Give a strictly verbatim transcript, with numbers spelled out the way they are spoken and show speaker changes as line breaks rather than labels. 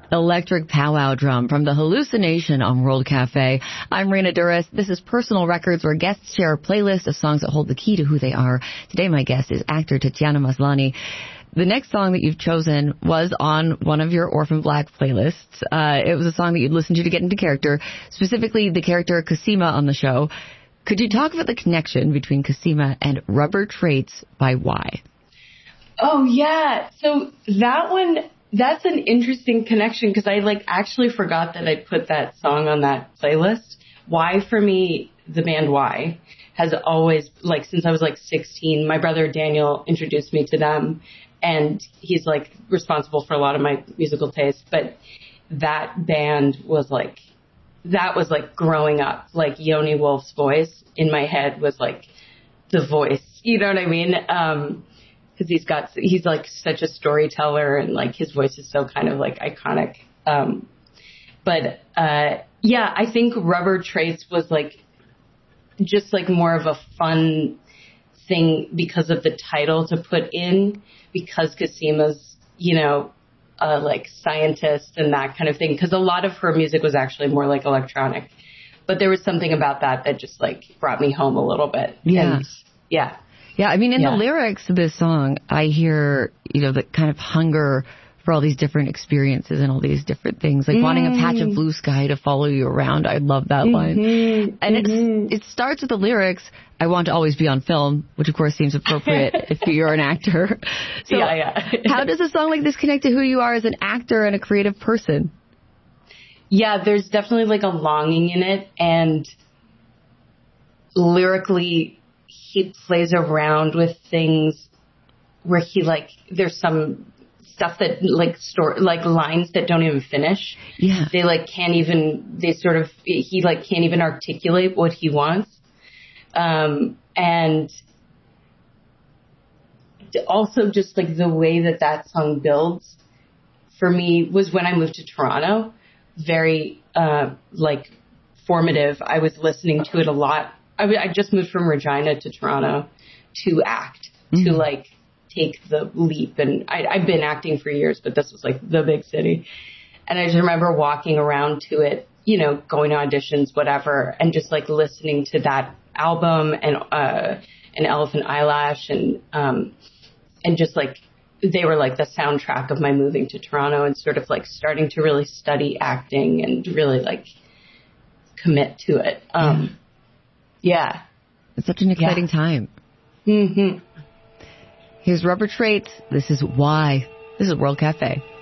Electric Powwow Drum from the Hallucination on World Cafe. I'm Raina Duras. This is Personal Records, where guests share a playlist of songs that hold the key to who they are. Today my guest is actor Tatiana Maslany. The next song that you've chosen was on one of your Orphan Black playlists. Uh, it was a song that you'd listen to to get into character, specifically the character Cosima on the show. Could you talk about the connection between Cosima and Rubber Traits by Y?
Oh, yeah. So that one... That's an interesting connection because I like actually forgot that I put that song on that playlist. Y for me, the band Y, has always, like, since I was like sixteen, my brother Daniel introduced me to them, and he's like responsible for a lot of my musical taste. But that band was like, that was like growing up, like Yoni Wolf's voice in my head was like the voice, you know what I mean? Um, Because he's got, he's like such a storyteller, and like his voice is so kind of like iconic. Um, but uh, yeah, I think Rubber Traits was like just like more of a fun thing because of the title to put in, because Cosima's, you know, uh, like scientist and that kind of thing. Because a lot of her music was actually more like electronic, but there was something about that that just like brought me home a little bit.
Yeah,
and, yeah.
Yeah, I mean, in
yeah.
the lyrics of this song, I hear, you know, the kind of hunger for all these different experiences and all these different things, like mm. wanting a patch of blue sky to follow you around. I love that mm-hmm. line. And mm-hmm. it's, it starts with the lyrics, I want to always be on film, which of course seems appropriate if you're an actor. So
yeah, yeah.
How does a song like this connect to who you are as an actor and a creative person?
Yeah, there's definitely like a longing in it, and lyrically, he plays around with things where he like, there's some stuff that like store, like lines that don't even finish.
Yeah.
They like can't even, they sort of, he like can't even articulate what he wants. Um, and also just like the way that that song builds for me was when I moved to Toronto, very, uh, like formative. I was listening to it a lot. I, I just moved from Regina to Toronto to act, mm-hmm. to like take the leap. And I, I've been acting for years, but this was like the big city. And I just remember walking around to it, you know, going to auditions, whatever, and just like listening to that album and, uh, and Elephant Eyelash and, um, and just like, they were like the soundtrack of my moving to Toronto and sort of like starting to really study acting and really like commit to it. Um, yeah. Yeah.
It's such an exciting yeah. time.
Mm-hmm.
Here's Rubber Traits. This is Y. This is World Cafe.